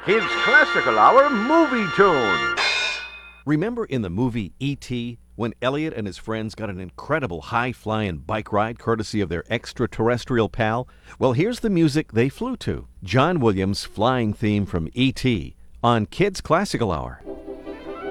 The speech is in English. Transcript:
Kids Classical Hour movie tune. Remember in the movie E.T. when Elliot and his friends got an incredible high-flying bike ride courtesy of their extraterrestrial pal? Well, here's the music they flew to. John Williams' flying theme from E.T. on Kids Classical Hour.